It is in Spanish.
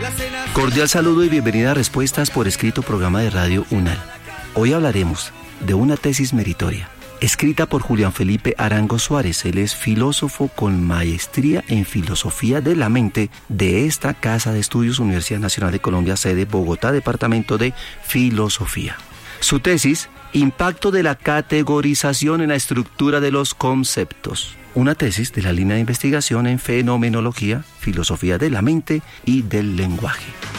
Cordial saludo y bienvenida a Respuestas por Escrito, programa de Radio UNAL. Hoy hablaremos de una tesis meritoria, escrita por Julián Felipe Arango Suárez. Él es filósofo con maestría en Filosofía de la Mente de esta Casa de Estudios Universidad Nacional de Colombia, sede Bogotá, Departamento de Filosofía. Su tesis, Impacto de la categorización en la estructura de los conceptos. Una tesis de la línea de investigación en Fenomenología, Filosofía de la Mente y del Lenguaje.